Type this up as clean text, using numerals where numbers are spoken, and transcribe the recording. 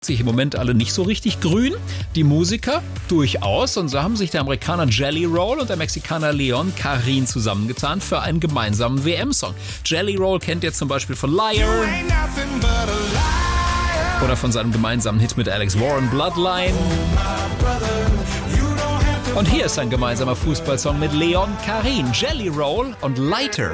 sich im Moment alle nicht so richtig grün. Die Musiker durchaus. Und so haben sich der Amerikaner Jelly Roll und der Mexikaner Leon Karin zusammengetan für einen gemeinsamen WM-Song. Jelly Roll kennt ihr zum Beispiel von Liar oder von seinem gemeinsamen Hit mit Alex Warren, Bloodline. Und hier ist ein gemeinsamer Fußballsong mit Leon Karin, Jelly Roll und Lighter.